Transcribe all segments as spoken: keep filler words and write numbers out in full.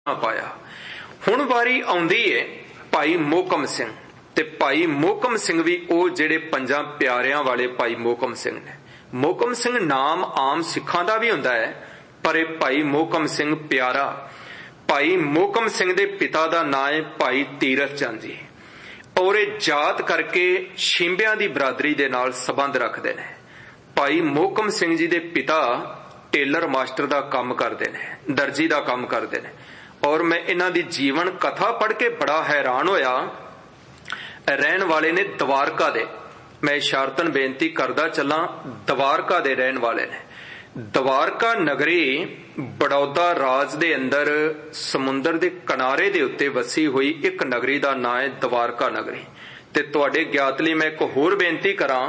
पाया। हुण वारी आउंदी है भाई मोहकम सिंह ते भाई मोहकम सिंह भी ओ जिहड़े पंजां प्यारियां वाले भाई मोहकम सिंह ने। मोहकम सिंह नाम आम सिखां दा भी हुंदा है, पर ये भाई मोहकम सिंह प्यारा। भाई मोहकम सिंह दे पिता दा नाम है भाई तीरथ चंद जी, और ये जात करके शिंबियां दी बरादरी दे नाल संबंध रखदे ने। भाई मोहकम सिंह जी दे पिता टेलर मास्टर दा काम करदे ने, दर्जी दा काम करदे ने। और मैं इन्हां दी जीवन कथा पढ़ के बड़ा हैरान होया। रहन वाले ने द्वारका दे, मैं इशारतन बेनती करदा चला, द्वारका दे रहन वाले ने। द्वारका नगरी बड़ौदा राज दे अंदर समुंदर दे किनारे दे उत्ते वसी हुई एक नगरी दा नाम है द्वारका नगरी। ते तुहाडे ज्ञात लई मैं एक होर बेनती करां,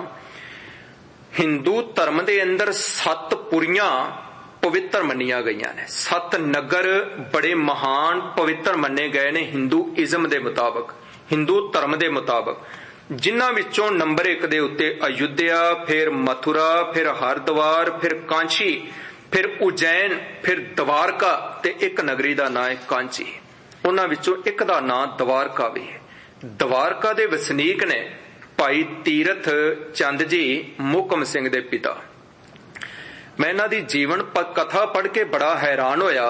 हिंदू धर्म दे अंदर सत्त पुरियां पवित्र मन्निया गई ने। सत्त नगर बड़े महान पवित्र मन्ने गए ने हिंदू इज्म दे मुताबक, हिंदू धर्म दे मुताबक, जिन्हां विचों नंबर एक दे उत्ते अयोध्या, फिर मथुरा, फिर हरिद्वार, फिर कांची, फिर उज्जैन, फिर द्वारका ते एक नगरी दा नाम है कांची। उन्हां विचों एक दा नाम द्वारका भी है। द्वारका दे वसनीक ने भाई तीरथ चंद जी मोहकम सिंह दे पिता। मैं इन्हां दी जीवन कथा पढ़ के बड़ा हैरान होया।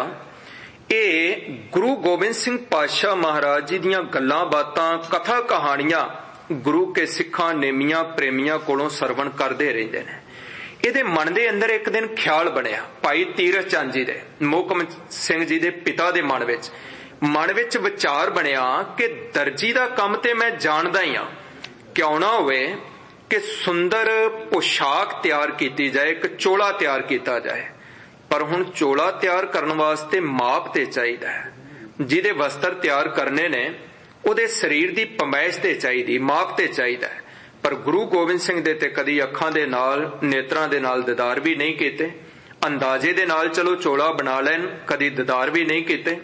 ये गुरु गोबिंद सिंह पातशाह महाराज जी दियां गल्लां बातां, कथा कहानियां गुरु के सिखां नेमियां प्रेमियां कोलों सरवण करदे रहिंदे ने। इहदे मन दे अंदर एक दिन ख्याल बनिया, भाई तीरथ चंद जी दे, मोहकम सिंह जी दे पिता दे मन विच मन विच विचार बनिया कि दर्जी दा काम ते मैं जाणदा ही हां, क्यों ना होवे कि सुंदर पोशाक तैयार की जाए, एक चोला तैयार किया जाए। पर हुण चोला तैयार करने वास्ते माप ते चाहिदा है। जिहदे वस्त्र तैयार करने ने उहदे शरीर दी पमैश ते चाहिदी, माप ते चाहिदा है। पर गुरु गोबिंद सिंह दे ते कदी अखां दे नाल, नेत्रां दे नाल दीदार भी नहीं कीते। अंदाजे दे नाल चलो चोला बना लैन, कदी दीदार भी नहीं कीते।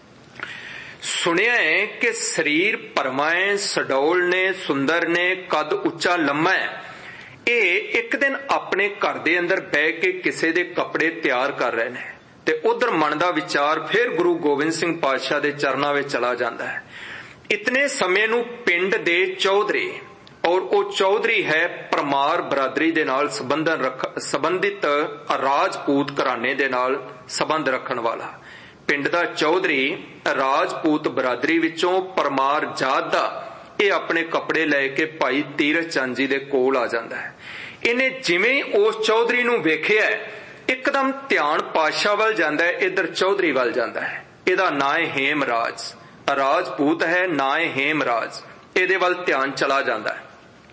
सुनिया है कि शरीर भरमा है, सडौल ने, सुंदर ने, कद उच्चा लम्मा है। ये एक दिन अपने घर दे अंदर बह के किसे दे कपड़े तैयार कर रहे ने, ते उधर मन दा विचार फिर गुरु गोबिंद सिंह पातशाह दे चरनां विच चला जांदा है। इतने समय नूं पिंड दे चौधरी, और वो चौधरी है परमार बरादरी दे नाल संबंधन रख संबंधित राजपूत घराने दे नाल संबंध रखण वाला पिंड दा चौधरी राजपूत बरादरी विचों परमार जात दा, ये अपने कपड़े लैके भाई तीरथ चंद जी दे कोल आ जांदा है। इन्हें जिवें उस चौधरी नूं वेखिया, एकदम ध्यान पातशाह वल जांदा है, इधर चौधरी वल जांदा है। इहदा नां है हेमराज, राजपूत है, नां है हेमराज। इहदे वल ध्यान चला जांदा है।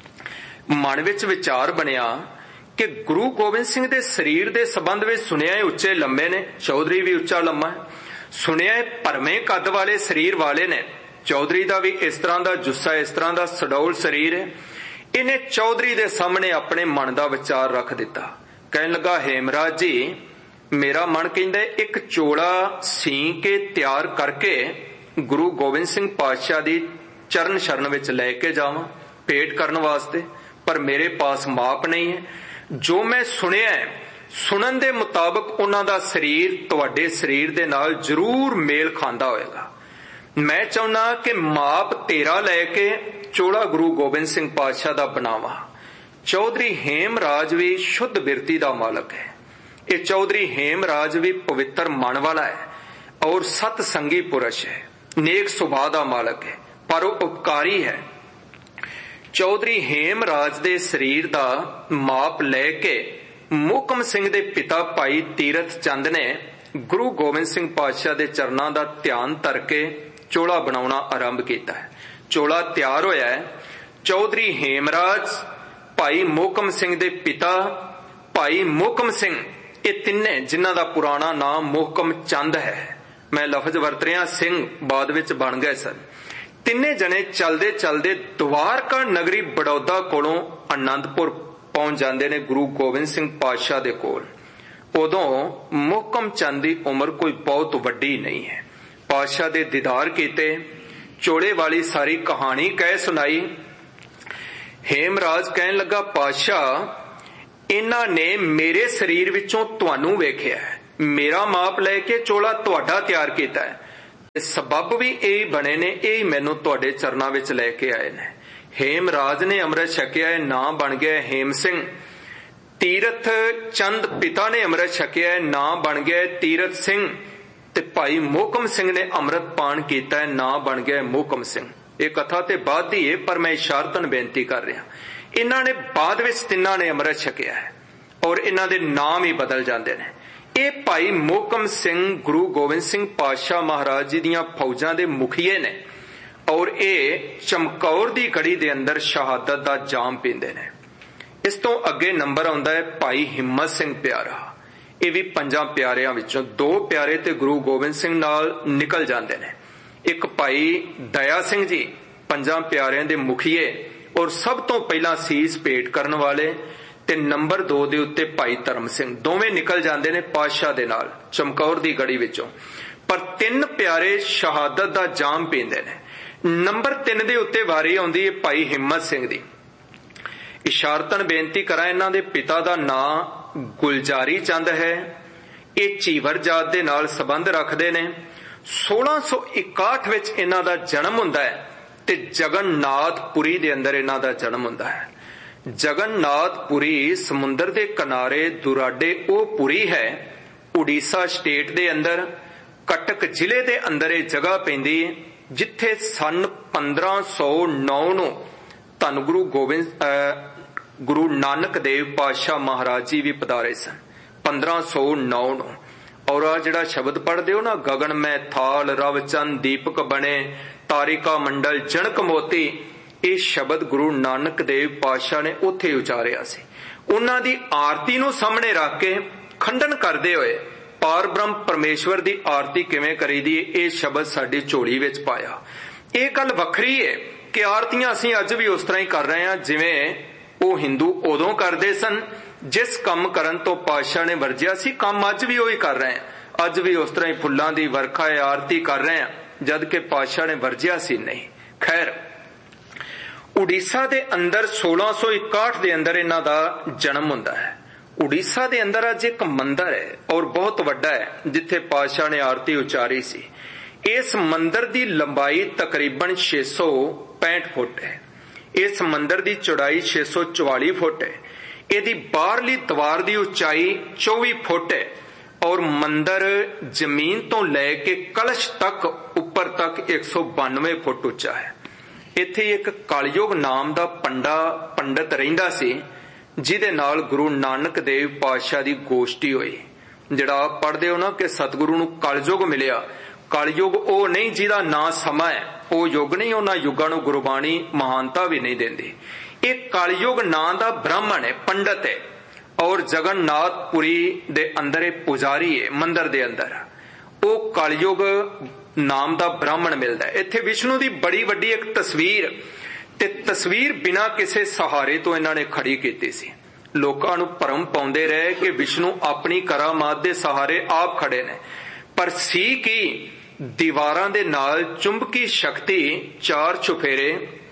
मन विच विचार बनिया कि गुरु गोबिंद सिंह दे शरीर दे संबंध विच सुनिया है उच्चे लंबे ने, चौधरी भी उच्चा लंबा है। सुनिया है भरमे कद वाले शरीर वाले ने, चौधरी दा भी इस तरह दा जुस्सा, इस तरह दा सडौल शरीर है। इन्हें चौधरी दे सामने अपने मन दा विचार रख दिता। कहन लगा, हेमराज जी, मेरा मन कहंदा है एक चोला सी के तैयार करके गुरु गोबिंद सिंह पातशाह दी चरण शरण विच लैके जावां भेंट करन वास्ते, पर मेरे पास माप नहीं है। जो मैं सुनिया है, सुनन दे मुताबक उन्हां दा शरीर तुहाडे शरीर दे नाल जरूर मेल खांदा होएगा। मैं चाहुंदा कि माप तेरा लैके चोला गुरु गोबिंद सिंह पातशाह दा बनावा। चौधरी हेमराज भी शुद्ध बिरती दा मालक है। ये चौधरी हेमराज भी पवित्र मन वाला है और सतसंगी पुरुष है, नेक सुभाव दा मालक है, पर वो उपकारी है। चौधरी हेमराज दे शरीर दा माप लैके मोहकम सिंह दे पिता भाई तीरथ चंद ने गुरु गोबिंद सिंह पातशाह दे चरनां दा ध्यान धर के चोला बनाउणा आरंभ कीता है। चोला तैयार होया है। चौधरी हेमराज, भाई मोहकम सिंह दे पिता भाई मोहकम सिंह, ये तिन्ने जिन्हां दा पुराना नाम मोहकम चंद है, मैं लफज वरत रिहा, सिंह बाद विच बन गए सन। तिन्ने जने चलदे चलदे द्वारका नगरी बड़ौदा कोलों आनंदपुर पहुंच जांदे ने गुरु गोबिंद सिंह पातशाह दे कोल। उदों मोहकम चंद दी उम्र कोई बहुत वड्डी नहीं है। पातशाह दे दीदार कीते, चोले वाली सारी कहानी कह सुनाई। हेमराज कहन लगा, पातशाह, इन्हां ने मेरे शरीर विचों तुहानू वेखिया है, मेरा माप लैके चोला तुहाडा तैयार कीता है। सबब भी यही बने ने, यही मैनू तुहाडे चरनां विच लैके आए ने। हेमराज ने अमृत छकिया है, नाम बन गया हेम सिंह। तीरथ चंद पिता ने अमृत छकिया है, नाम बन गया तीरथ सिंह। ते भाई मोहकम सिंह ने अमृत पान किया है, नाम बन गया मोहकम सिंह। ये कथा ते बाद दी है, पर मैं इशारतन बेनती कर रहा। इन्हां ने बाद विच तिन्हां ने अमृत छकिया है और इन्हां दे नाम ही बदल जाते हैं। ये भाई मोहकम सिंह गुरु गोबिंद सिंह पातशाह महाराज जी दियां फौजां दे मुखिए ने और ये चमकौर दी गढ़ी दे अंदर शहादत दा जाम पींदे ने। इस तो अगे नंबर आउंदा है भाई हिम्मत सिंह प्यारा। ये भी पंजां प्यारियां विचों दो प्यारे ते गुरु गोबिंद सिंह नाल निकल जाते हैं। एक भाई दया सिंह जी पंजां प्यारियां दे मुखिए और सब तो पहला सीस भेट करन वाले, ते नंबर दो दे उत्ते भाई धर्म सिंह। दोवें निकल जाते ने पातशाह दे नाल चमकौर दी गढ़ी विचों, पर तीन प्यारे शहादत दा जाम पींदे ने। नंबर तीन दे उत्ते वारी आउंदी है भाई हिम्मत सिंह दी। इशारतन बेनती करा, इन्हां दे पिता दा नां गुलजारी चंद है। ये चीवर जात दे नाल संबंध रखदे ने। सोलह सौ इकाहठ विच इन्हां दा जन्म हुंदा है ते जगन्नाथपुरी दे अंदर इन्हां दा जन्म हुंदा है। जगन्नाथपुरी समुंदर दे किनारे दुराडे ओ पुरी है, उड़ीसा स्टेट दे अंदर कटक जिले दे अंदर ये जगह पैंदी है, जिथे सन पंद्रह सौ नौ नू धन गुरु गोबिंद गुरु नानक देव पातशाह महाराज जी भी पधारे सन पंद्रह सौ नौ नू। और आ जिहड़ा शब्द पढ़दे हो ना, गगन में थाल रवचंद दीपक बने तारिका मंडल जनक मोती, ये शब्द गुरु नानक देव पातशाह ने उत्थे उचारिया सी। उन्हां दी आरती नूं सामने रख के खंडन करदे होए पार ब्रह्म परमेश्वर दी आरती किवें करीदी है, ये शब्द साडी झोली विच पाया। ये गल वखरी है कि आरतियां असीं अज भी उस तरह ही कर रहे हैं जिवें ਉਹ हिंदू उदों करते सन जिस काम करन तो पातशाह ने वरजिया सी। काम अज भी वही कर रहे हैं, अज भी उस तरह ही फुल्लां दी वर्खा है आरती कर रहे हैं, जद के पातशाह ने वरजिया सी नहीं। खैर, उड़ीसा दे अंदर सोलह सौ इकाहठ दे अंदर इन्हां दा जन्म हुंदा है। उड़ीसा दे अंदर अज एक मंदिर है और बहुत वड्डा है, जिथे पातशाह ने आरती उचारी सी। इस मंदिर दी लंबाई तकरीबन छे सौ पैंठ फुट है। इस मंदिर दी चौड़ाई छे सौ चौवाली फुट है। यदि बाहरली दीवार दी उचाई चौबीस फुट है और मंदिर जमीन तो लैके कलश तक ऊपर तक एक सौ बानवे फुट उच्चा है। इत्थे एक कलयुग नाम दा पंडा पंडित रहिंदा सी, जिहदे नाल गुरु नानक देव पातशाह दी गोष्ठी होई। जिहड़ा आप पढ़दे हो ना कि सतगुरु नूं कलयुग मिलिया, कलयुग ओ नहीं जिहदा ना समा है, ओ युग नहीं, उन्हां युगां नूं गुरबाणी महानता भी नहीं देंदी। एक कलयुग नां दा ब्राह्मण है, पंडित है और जगन्नाथपुरी दे अंदर एक पुजारी है मंदिर दे अंदर। ओ कलयुग नाम दा ब्राह्मण मिलदा है। इत्थे विष्णु दी बड़ी वड्डी एक तस्वीर ते तस्वीर बिना किसी सहारे तो इन्हां ने खड़ी कीती सी। लोकां नूं भरम पाउंदे रहे कि विष्णु अपनी करामात दे सहारे आप खड़े ने, पर सी की दीवारां दे नाल चुंबकी शक्ति चार चुफेरे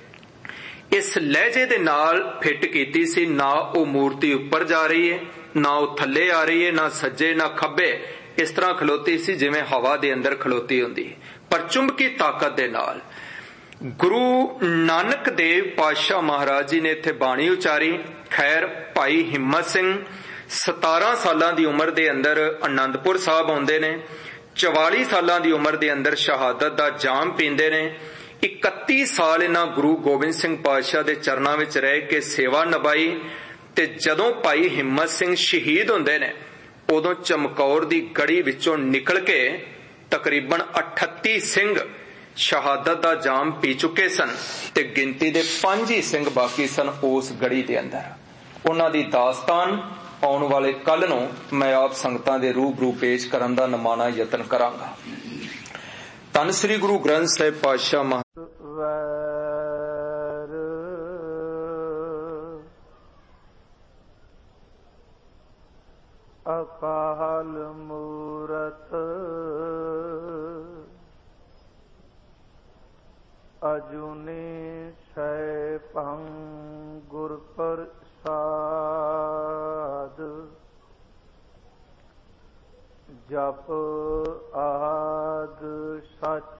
इस लहजे दे नाल फिट कीती सी। ना वो मूर्ति ऊपर जा रही है, ना वो थल्ले आ रही है, ना सज्जे ना खब्बे, इस तरह खलोती सी जिवें हवा दे अंदर खलोती हुंदी, पर चुंबकी ताकत दे नाल। गुरु नानक देव पातशाह महाराज जी ने इत्थे बाणी उचारी। खैर, भाई हिम्मत सिंह सतारह सालां दी उम्र दे अंदर आनंदपुर साहब आउंदे ने। चौवाली सालां दी उम्र दे अंदर शहादत दा जाम पींदे ने। इकत्ती साल इन्हां गुरु गोबिंद सिंह पातशाह दे चरनां विच रह के सेवा निभाई। ते जदों भाई हिम्मत सिंह शहीद हुंदे ने, उदों चमकौर दी गढ़ी विचों निकल के तकरीबन अठत्ती सिंह शहादत दा जाम पी चुके सन ते गिनती दे पंज ही सिंह बाकी सन उस गढ़ी दे अंदर। उन्हां दी दास्तान आउण वाले कल नूं मैं आप संगतां दे रूबरू पेश करन दा नमाना यतन करांगा। धन श्री गुरु ग्रंथ साहिब पातशाह महा अकाल मूरत अजुनी सैभं गुर प्रसाद ਜਪ ਆਦ ਸਚ